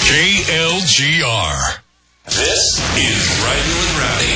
KLGR. This is Riding with Rowdy.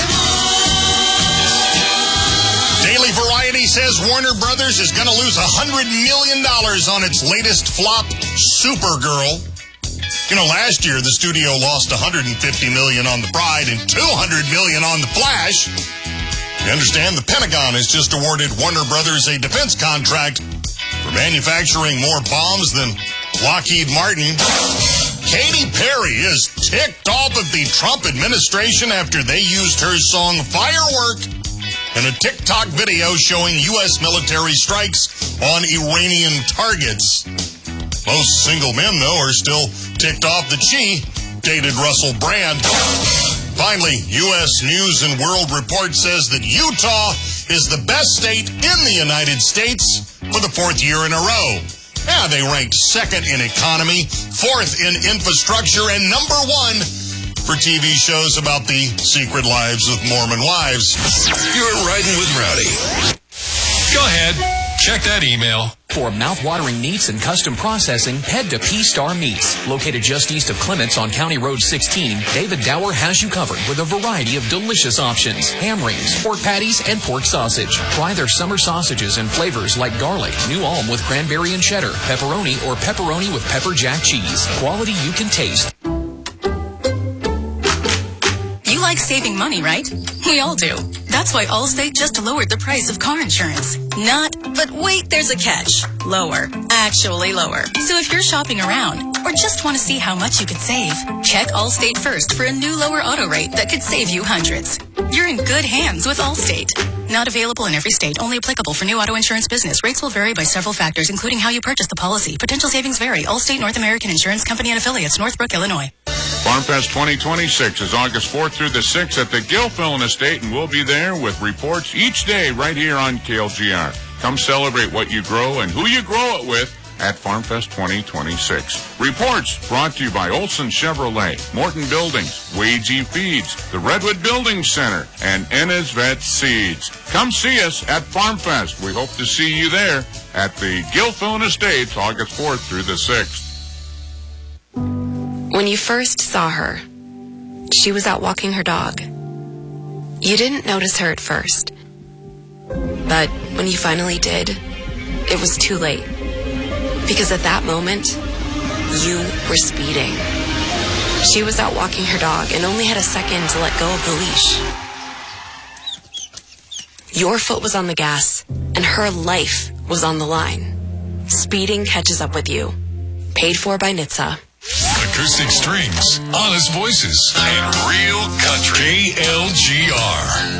Daily Variety says Warner Brothers is going to lose $100 million on its latest flop, Supergirl. You know, last year the studio lost $150 million on The Bride and $200 million on The Flash. You understand, the Pentagon has just awarded Warner Brothers a defense contract for manufacturing more bombs than Lockheed Martin. Katy Perry is ticked off of the Trump administration after they used her song Firework in a TikTok video showing U.S. military strikes on Iranian targets. Most single men, though, are still ticked off that she dated Russell Brand. Finally, U.S. News and World Report says that Utah is the best state in the United States for the fourth year in a row. Yeah, they ranked second in economy, fourth in infrastructure, and number one for TV shows about the secret lives of Mormon wives. You're Riding with Rowdy. Go ahead. Check that email. For mouth-watering meats and custom processing, head to P-Star Meats. Located just east of Clements on County Road 16, David Dower has you covered with a variety of delicious options. Ham rings, pork patties, and pork sausage. Try their summer sausages in flavors like garlic, New Ulm with cranberry and cheddar, pepperoni, or pepperoni with pepper jack cheese. Quality you can taste. You like saving money, right? We all do. That's why Allstate just lowered the price of car insurance. But wait, there's a catch. Lower. Actually lower. So if you're shopping around or just want to see how much you could save, check Allstate first for a new lower auto rate that could save you hundreds. You're in good hands with Allstate. Not available in every state. Only applicable for new auto insurance business. Rates will vary by several factors, including how you purchase the policy. Potential savings vary. Allstate North American Insurance Company and Affiliates, Northbrook, Illinois. FarmFest 2026 is August 4th through the 6th at the Gilfillan Estate, and we'll be there with reports each day right here on KLGR. Come celebrate what you grow and who you grow it with at FarmFest 2026. Reports brought to you by Olson Chevrolet, Morton Buildings, Wagey Feeds, the Redwood Building Center, and Ennis Vet Seeds. Come see us at FarmFest. We hope to see you there at the Gilfillan Estates August 4th through the 6th. When you first saw her, she was out walking her dog. You didn't notice her at first. But when you finally did, it was too late. Because at that moment, you were speeding. She was out walking her dog and only had a second to let go of the leash. Your foot was on the gas, and her life was on the line. Speeding catches up with you. Paid for by NHTSA. Acoustic strings, honest voices, and real country. KLGR.